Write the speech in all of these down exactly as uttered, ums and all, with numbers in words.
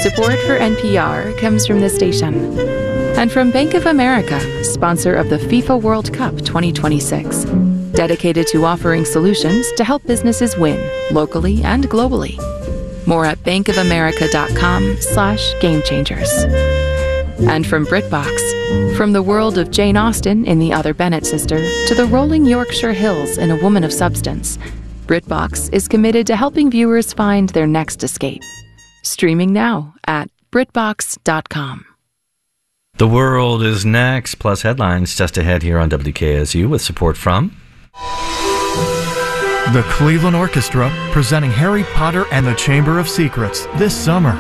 Support for N P R comes from this station and from Bank of America, sponsor of the FIFA World Cup twenty twenty-six, dedicated to offering solutions to help businesses win locally and globally. More at bankofamerica.com slash game changers. And from BritBox, from the world of Jane Austen in The Other Bennet Sister to the rolling Yorkshire Hills in A Woman of Substance, BritBox is committed to helping viewers find their next escape. Streaming now at britbox dot com. The World is next, plus headlines just ahead here on W K S U with support from the Cleveland Orchestra, presenting Harry Potter and the Chamber of Secrets this summer.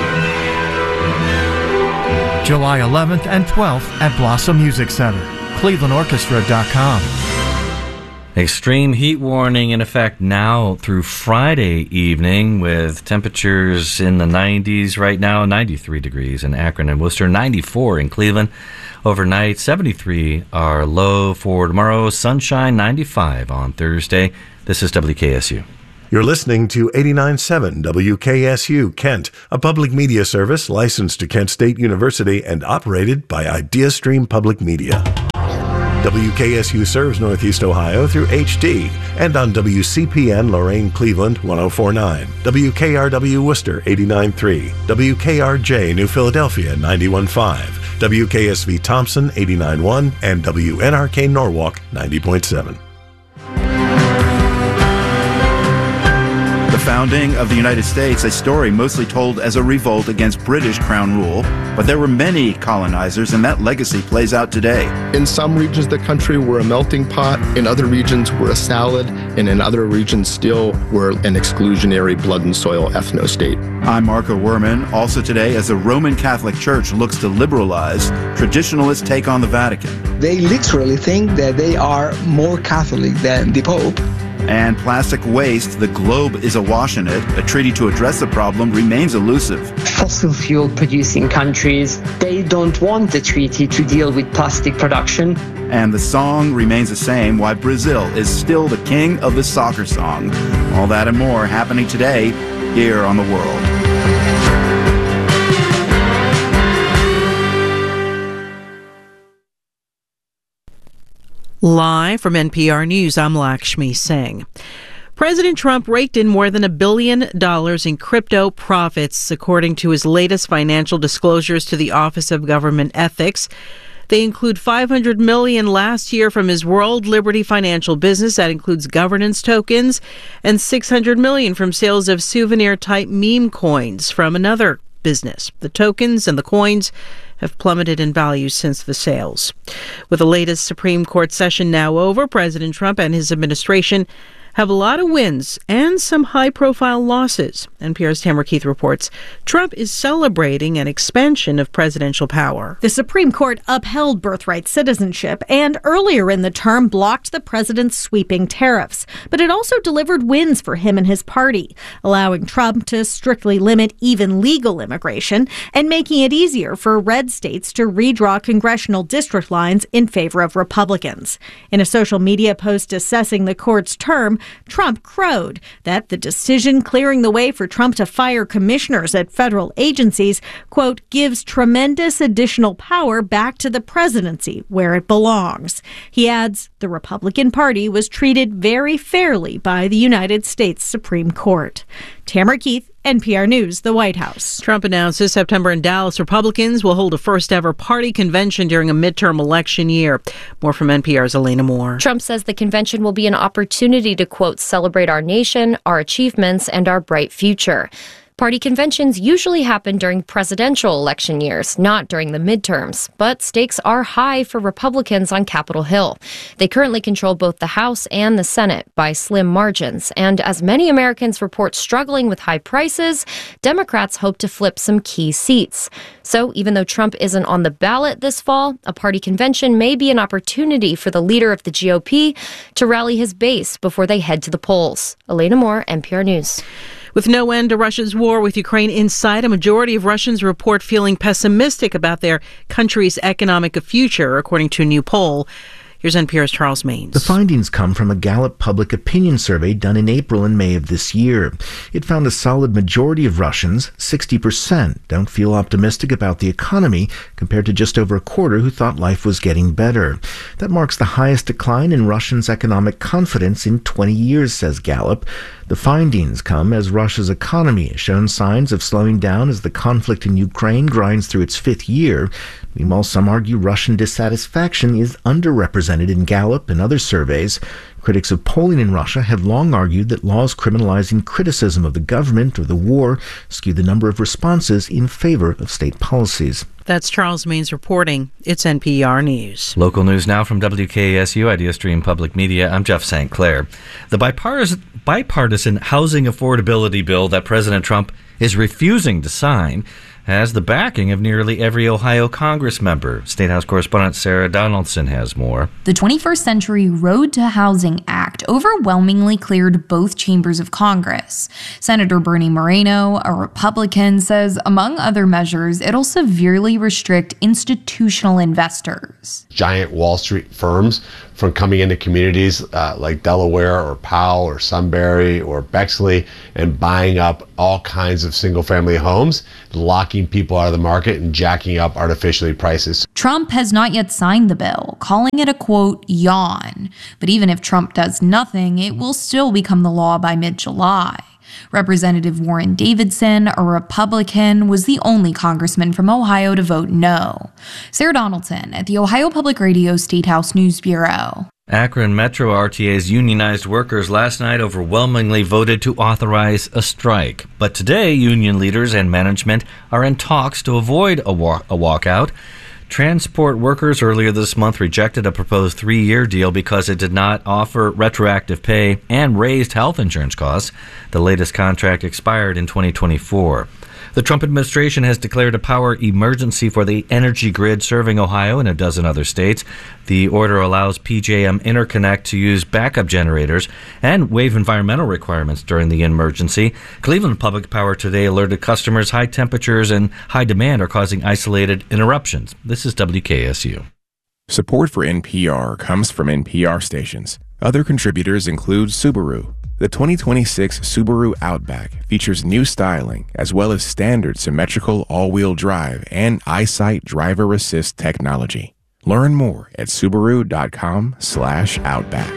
July eleventh and twelfth at Blossom Music Center. cleveland orchestra dot com. Extreme heat warning in effect now through Friday evening, with temperatures in the nineties right now, ninety-three degrees in Akron and Worcester, ninety-four in Cleveland. Overnight, seventy-three are low for tomorrow, sunshine, ninety-five on Thursday. This is W K S U. You're listening to eighty-nine point seven W K S U Kent, a public media service licensed to Kent State University and operated by IdeaStream Public Media. W K S U serves Northeast Ohio through H D and on W C P N Lorain Cleveland one oh four point nine, W K R W Worcester eighty-nine point three, W K R J New Philadelphia ninety-one point five, W K S V Thompson eighty-nine point one, and W N R K Norwalk ninety point seven. The founding of the United States, a story mostly told as a revolt against British crown rule, but there were many colonizers, and that legacy plays out today. In some regions of the country, we're a melting pot. In other regions, we're a salad. And in other regions still, we're an exclusionary blood and soil ethno-state. I'm Marco Werman. Also today, as the Roman Catholic Church looks to liberalize, traditionalists take on the Vatican. They literally think that they are more Catholic than the Pope. And plastic waste, the globe is awash in it. A treaty to address the problem remains elusive. Fossil fuel producing countries, they don't want the treaty to deal with plastic production. And the song remains the same, why Brazil is still the king of the soccer song. All that and more happening today here on The World. Live from N P R News, I'm Lakshmi Singh. President Trump raked in more than a billion dollars in crypto profits, according to his latest financial disclosures to the Office of Government Ethics. They include five hundred million dollars last year from his World Liberty financial business. That includes governance tokens, and six hundred million dollars from sales of souvenir-type meme coins from another business. The tokens and the coins have plummeted in value since the sales. With the latest Supreme Court session now over, President Trump and his administration have a lot of wins and some high-profile losses. N P R's Tamara Keith reports Trump is celebrating an expansion of presidential power. The Supreme Court upheld birthright citizenship and earlier in the term blocked the president's sweeping tariffs. But it also delivered wins for him and his party, allowing Trump to strictly limit even legal immigration and making it easier for red states to redraw congressional district lines in favor of Republicans. In a social media post assessing the court's term, Trump crowed that the decision clearing the way for Trump to fire commissioners at federal agencies, quote, gives tremendous additional power back to the presidency where it belongs. He adds the Republican Party was treated very fairly by the United States Supreme Court. Tamara Keith, N P R News, the White House. Trump announced this September in Dallas, Republicans will hold a first-ever party convention during a midterm election year. More from N P R's Elena Moore. Trump says the convention will be an opportunity to, quote, celebrate our nation, our achievements, and our bright future. Party conventions usually happen during presidential election years, not during the midterms. But stakes are high for Republicans on Capitol Hill. They currently control both the House and the Senate by slim margins. And as many Americans report struggling with high prices, Democrats hope to flip some key seats. So even though Trump isn't on the ballot this fall, a party convention may be an opportunity for the leader of the G O P to rally his base before they head to the polls. Elena Moore, N P R News. With no end to Russia's war with Ukraine in sight, a majority of Russians report feeling pessimistic about their country's economic future, according to a new poll. Here's N P R's Charles Maines. The findings come from a Gallup public opinion survey done in April and May of this year. It found a solid majority of Russians, sixty percent, don't feel optimistic about the economy compared to just over a quarter who thought life was getting better. That marks the highest decline in Russians' economic confidence in twenty years, says Gallup. The findings come as Russia's economy has shown signs of slowing down as the conflict in Ukraine grinds through its fifth year. Meanwhile, some argue Russian dissatisfaction is underrepresented in Gallup and other surveys. Critics of polling in Russia have long argued that laws criminalizing criticism of the government or the war skew the number of responses in favor of state policies. That's Charles Maines reporting. It's N P R News. Local news now from W K S U, Idea Stream Public Media. I'm Jeff Saint Clair. The bipartisan, bipartisan housing affordability bill that President Trump is refusing to sign has the backing of nearly every Ohio Congress member. State House correspondent Sarah Donaldson has more. The twenty-first Century Road to Housing Act overwhelmingly cleared both chambers of Congress. Senator Bernie Moreno, a Republican, says, among other measures, it'll severely restrict institutional investors. Giant Wall Street firms from coming into communities uh, like Delaware or Powell or Sunbury or Bexley and buying up all kinds of single-family homes, locking people out of the market and jacking up artificially prices. Trump has not yet signed the bill, calling it a, quote, yawn. But even if Trump does nothing, it will still become the law by mid-July. Representative Warren Davidson, a Republican, was the only congressman from Ohio to vote no. Sarah Donaldson at the Ohio Public Radio State House News Bureau. Akron Metro R T A's unionized workers last night overwhelmingly voted to authorize a strike. But today, union leaders and management are in talks to avoid a, walk- a walkout. Transport workers earlier this month rejected a proposed three-year deal because it did not offer retroactive pay and raised health insurance costs. The latest contract expired in twenty twenty-four. The Trump administration has declared a power emergency for the energy grid serving Ohio and a dozen other states. The order allows P J M Interconnect to use backup generators and waive environmental requirements during the emergency. Cleveland Public Power today alerted customers high temperatures and high demand are causing isolated interruptions. This is W K S U. Support for N P R comes from N P R stations. Other contributors include Subaru. The twenty twenty-six Subaru Outback features new styling as well as standard symmetrical all-wheel drive and EyeSight driver assist technology. Learn more at Subaru.com slash Outback.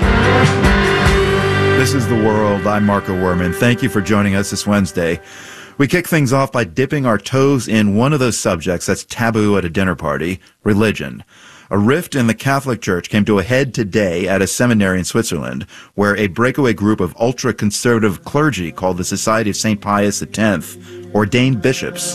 This is The World. I'm Marco Werman. Thank you for joining us this Wednesday. We kick things off by dipping our toes in one of those subjects that's taboo at a dinner party, religion. A rift in the Catholic Church came to a head today at a seminary in Switzerland, where a breakaway group of ultra-conservative clergy called the Society of Saint Pius X ordained bishops.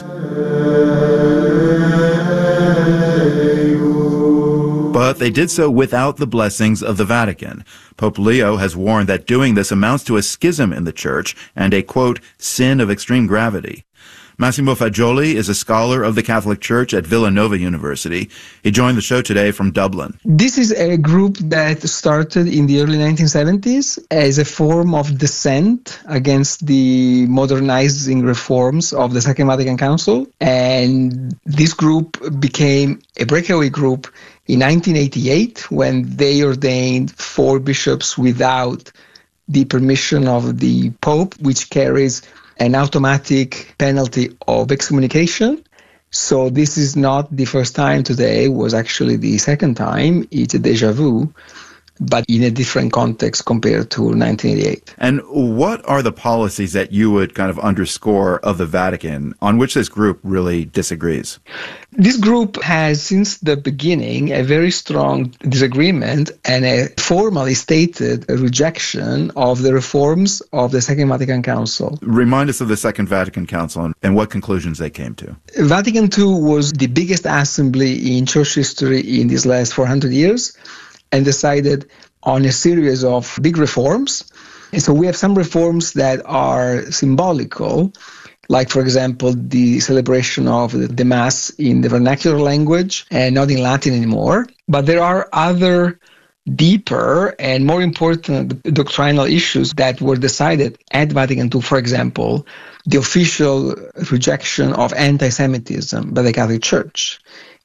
But they did so without the blessings of the Vatican. Pope Leo has warned that doing this amounts to a schism in the Church and a, quote, sin of extreme gravity. Massimo Fagioli is a scholar of the Catholic Church at Villanova University. He joined the show today from Dublin. This is a group that started in the early nineteen seventies as a form of dissent against the modernizing reforms of the Second Vatican Council. And this group became a breakaway group in nineteen eighty-eight when they ordained four bishops without the permission of the Pope, which carries an automatic penalty of excommunication. So this is not the first time today, it was actually the second time. It's a deja vu, but in a different context compared to nineteen eighty-eight. And what are the policies that you would kind of underscore of the Vatican on which this group really disagrees? This group has, since the beginning, a very strong disagreement and a formally stated rejection of the reforms of the Second Vatican Council. Remind us of the Second Vatican Council and, and what conclusions they came to. Vatican Two was the biggest assembly in church history in these last four hundred years and decided on a series of big reforms. And so we have some reforms that are symbolical, like, for example, the celebration of the, the Mass in the vernacular language and not in Latin anymore. But there are other deeper and more important doctrinal issues that were decided at Vatican Two. For example, the official rejection of anti-Semitism by the Catholic Church,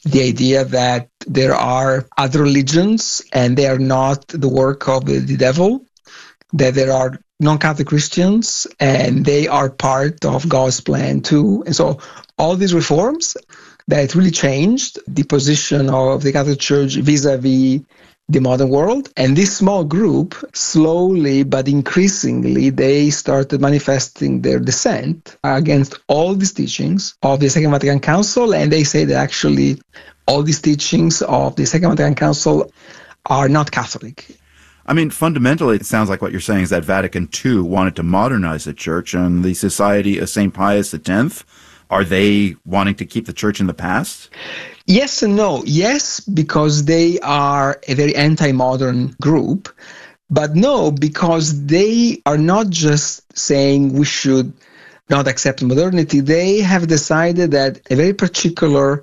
the idea that there are other religions and they are not the work of the devil, that there are non-Catholic Christians and they are part of God's plan too. And so all these reforms that really changed the position of the Catholic Church vis-a-vis the modern world. And this small group, slowly but increasingly, they started manifesting their dissent against all these teachings of the Second Vatican Council. And they say that actually all these teachings of the Second Vatican Council are not Catholic. I mean, fundamentally, it sounds like what you're saying is that Vatican Two wanted to modernize the church, and the Society of Saint Pius X, are they wanting to keep the church in the past? Yes and no. Yes, because they are a very anti-modern group, but no, because they are not just saying we should not accept modernity. They have decided that a very particular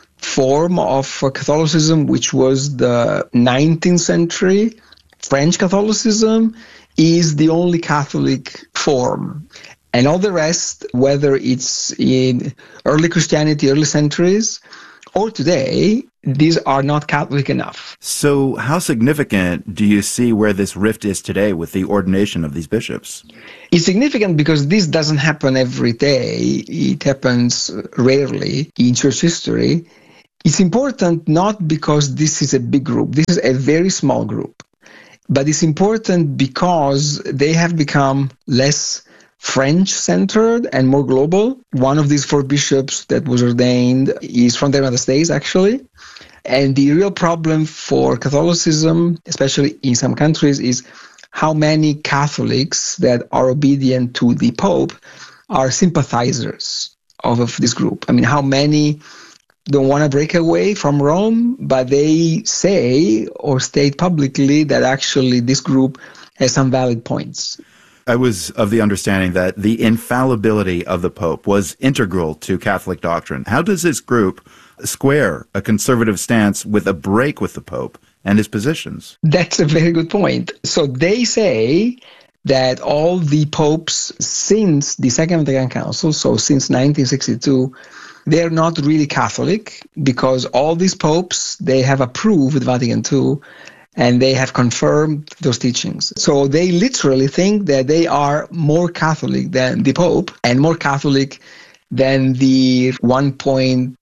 form of Catholicism, which was the nineteenth century French Catholicism, is the only Catholic form. And all the rest, whether it's in early Christianity, early centuries, or today, these are not Catholic enough. So how significant do you see where this rift is today with the ordination of these bishops? It's significant because this doesn't happen every day. It happens rarely in church history. It's important not because this is a big group. This is a very small group. But it's important because they have become less French-centered and more global. One of these four bishops that was ordained is from the United States, actually. And the real problem for Catholicism, especially in some countries, is how many Catholics that are obedient to the Pope are sympathizers of, of this group. I mean, how many don't want to break away from Rome, but they say or state publicly that actually this group has some valid points. I was of the understanding that the infallibility of the Pope was integral to Catholic doctrine. How does this group square a conservative stance with a break with the Pope and his positions? That's a very good point. So they say that all the popes since the Second Vatican Council, so since nineteen sixty-two, they're not really Catholic because all these popes, they have approved Vatican Two and they have confirmed those teachings. So they literally think that they are more Catholic than the Pope and more Catholic than the one point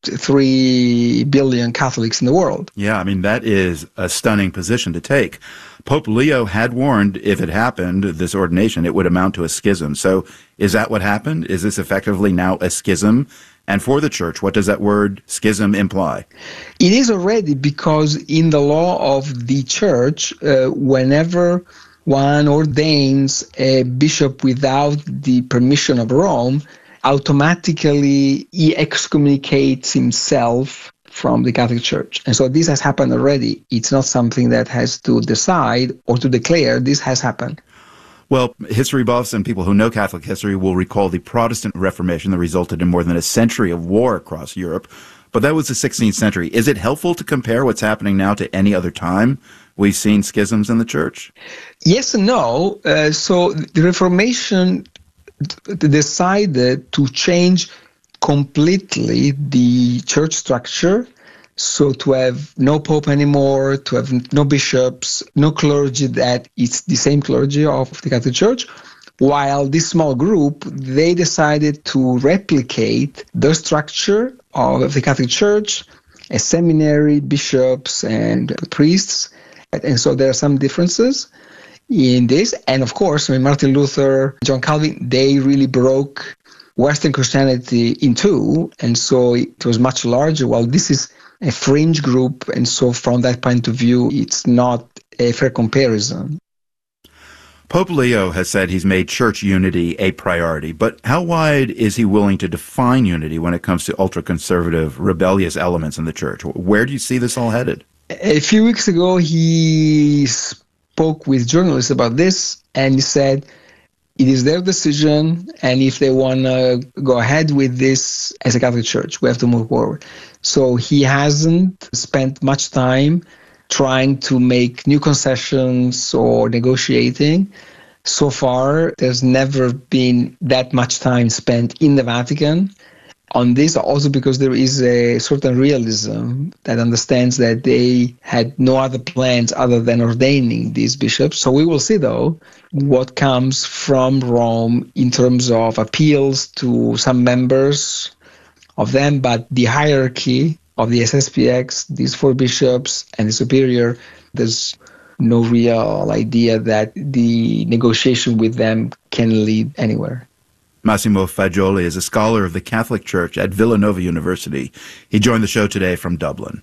three billion Catholics in the world. Yeah, I mean, that is a stunning position to take. Pope Leo had warned if it happened, this ordination, it would amount to a schism. So is that what happened? Is this effectively now a schism? And for the church, what does that word schism imply? It is already, because in the law of the church, uh, whenever one ordains a bishop without the permission of Rome, automatically he excommunicates himself from the Catholic Church. And so this has happened already. It's not something that has to decide or to declare. This has happened. Well, history buffs and people who know Catholic history will recall the Protestant Reformation that resulted in more than a century of war across Europe. But that was the sixteenth century. Is it helpful to compare what's happening now to any other time we've seen schisms in the church? Yes and no. Uh, so the Reformation decided to change completely the church structure. So to have no pope anymore, to have no bishops, no clergy that is the same clergy of the Catholic Church, while this small group, they decided to replicate the structure of the Catholic Church, a seminary, bishops, and priests. And so there are some differences in this. And of course, I mean, Martin Luther, John Calvin, they really broke Western Christianity in two. And so it was much larger, while this is a fringe group, and so from that point of view, it's not a fair comparison. Pope Leo has said he's made church unity a priority, but how wide is he willing to define unity when it comes to ultra-conservative, rebellious elements in the church? Where do you see this all headed? A few weeks ago, he spoke with journalists about this, and he said it is their decision, and if they want to go ahead with this as a Catholic Church, we have to move forward. So he hasn't spent much time trying to make new concessions or negotiating. So far, there's never been that much time spent in the Vatican on this, also because there is a certain realism that understands that they had no other plans other than ordaining these bishops. So we will see, though, what comes from Rome in terms of appeals to some members of them, but the hierarchy of the S S P X, these four bishops and the superior, there's no real idea that the negotiation with them can lead anywhere. Massimo Fagioli is a scholar of the Catholic Church at Villanova University. He joined the show today from Dublin.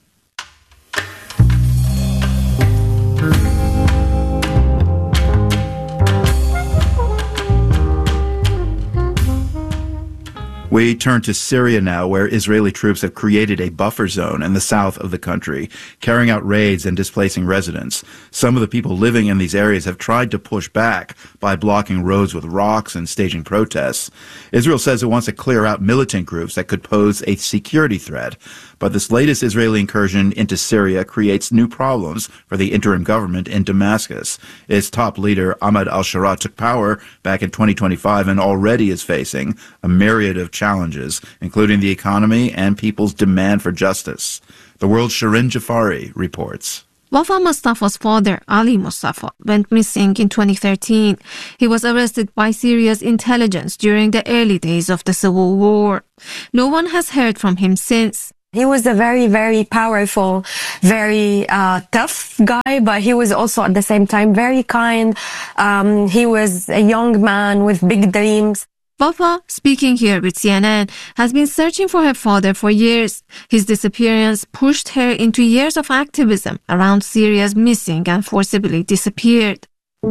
We turn to Syria now, where Israeli troops have created a buffer zone in the south of the country, carrying out raids and displacing residents. Some of the people living in these areas have tried to push back by blocking roads with rocks and staging protests. Israel says it wants to clear out militant groups that could pose a security threat. But this latest Israeli incursion into Syria creates new problems for the interim government in Damascus. Its top leader, Ahmad al-Sharaa, took power back in twenty twenty-five and already is facing a myriad of challenges, including the economy and people's demand for justice. The World's Shirin Jafari reports. Wafa Mustafa's father, Ali Mustafa, went missing in twenty thirteen. He was arrested by Syria's intelligence during the early days of the civil war. No one has heard from him since. He was a very, very powerful, very uh, tough guy, but he was also at the same time very kind. Um, he was a young man with big dreams. Wafa, speaking here with C N N, has been searching for her father for years. His disappearance pushed her into years of activism around Syria's missing and forcibly disappeared.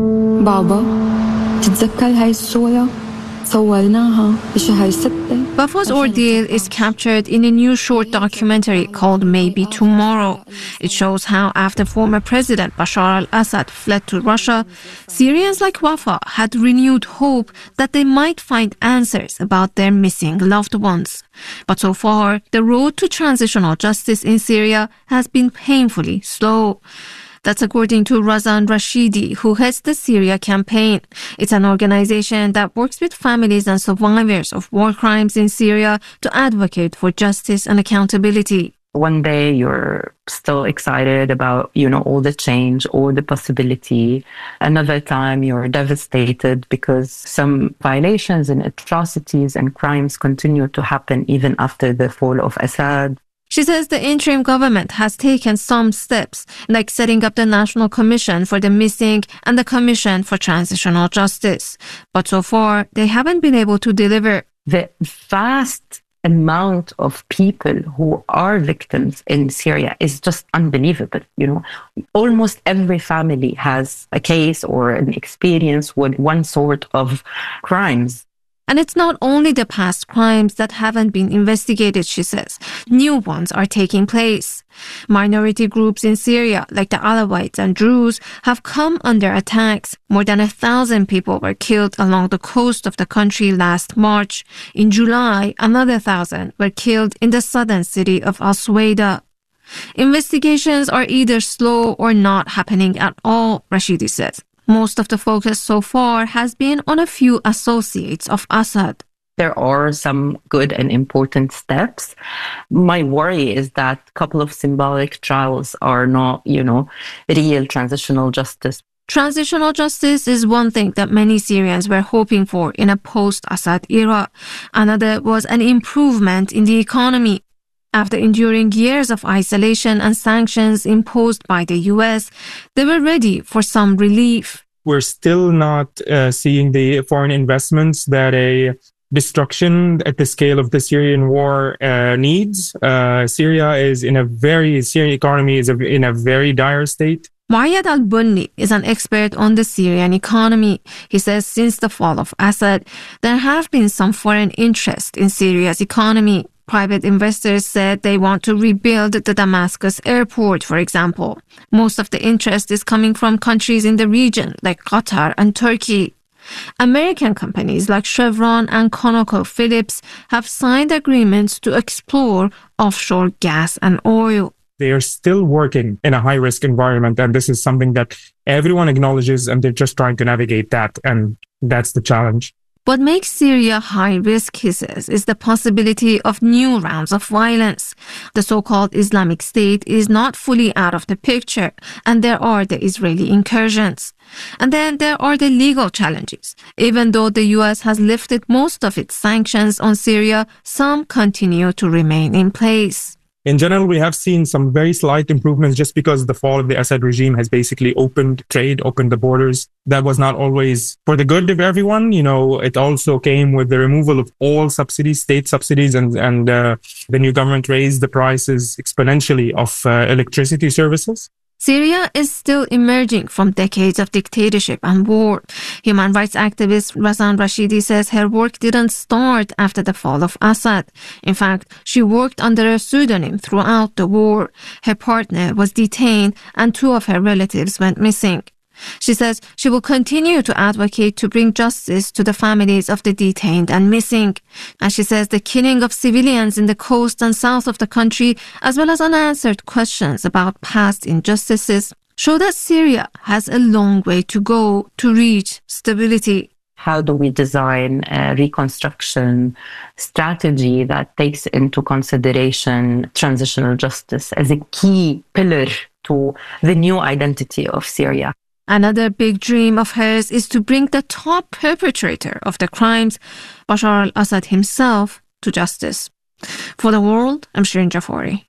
بابا تتذكر هاي الصورة صورناها بشهر ستة. Wafa's ordeal is captured in a new short documentary called Maybe Tomorrow. It shows how after former President Bashar al-Assad fled to Russia, Syrians like Wafa had renewed hope that they might find answers about their missing loved ones. But so far, the road to transitional justice in Syria has been painfully slow. That's according to Razan Rashidi, who heads the Syria campaign. It's an organization that works with families and survivors of war crimes in Syria to advocate for justice and accountability. One day you're still excited about, you know, all the change, all the possibility. Another time you're devastated because some violations and atrocities and crimes continue to happen even after the fall of Assad. She says the interim government has taken some steps, like setting up the National Commission for the Missing and the Commission for Transitional Justice. But so far, they haven't been able to deliver. The vast amount of people who are victims in Syria is just unbelievable. You know, almost every family has a case or an experience with one sort of crimes. And it's not only the past crimes that haven't been investigated, she says. New ones are taking place. Minority groups in Syria, like the Alawites and Druze, have come under attacks. More than a thousand people were killed along the coast of the country last March. In July, another thousand were killed in the southern city of Al-Suwaida. Investigations are either slow or not happening at all, Rashidi says. Most of the focus so far has been on a few associates of Assad. There are some good and important steps. My worry is that a couple of symbolic trials are not, you know, real transitional justice. Transitional justice is one thing that many Syrians were hoping for in a post-Assad era. Another was an improvement in the economy. After enduring years of isolation and sanctions imposed by the U S, they were ready for some relief. We're still not uh, seeing the foreign investments that a destruction at the scale of the Syrian war uh, needs. Uh, Syria is in a very, Syrian economy is a, in a very dire state. Muayyad al-Bunni is an expert on the Syrian economy. He says since the fall of Assad, there have been some foreign interest in Syria's economy. Private investors said they want to rebuild the Damascus airport, for example. Most of the interest is coming from countries in the region, like Qatar and Turkey. American companies like Chevron and ConocoPhillips have signed agreements to explore offshore gas and oil. They are still working in a high-risk environment, and this is something that everyone acknowledges, and they're just trying to navigate that, and that's the challenge. What makes Syria high risk, he says, is the possibility of new rounds of violence. The so-called Islamic State is not fully out of the picture, and there are the Israeli incursions. And then there are the legal challenges. Even though the U S has lifted most of its sanctions on Syria, some continue to remain in place. In general, we have seen some very slight improvements just because the fall of the Assad regime has basically opened trade, opened the borders. That was not always for the good of everyone. You know, it also came with the removal of all subsidies, state subsidies, and, and uh, the new government raised the prices exponentially of uh, electricity services. Syria is still emerging from decades of dictatorship and war. Human rights activist Razan Rashidi says her work didn't start after the fall of Assad. In fact, she worked under a pseudonym throughout the war. Her partner was detained and two of her relatives went missing. She says she will continue to advocate to bring justice to the families of the detained and missing. And she says the killing of civilians in the coast and south of the country, as well as unanswered questions about past injustices, show that Syria has a long way to go to reach stability. How do we design a reconstruction strategy that takes into consideration transitional justice as a key pillar to the new identity of Syria? Another big dream of hers is to bring the top perpetrator of the crimes, Bashar al-Assad himself, to justice. For the world, I'm Shirin Jafari.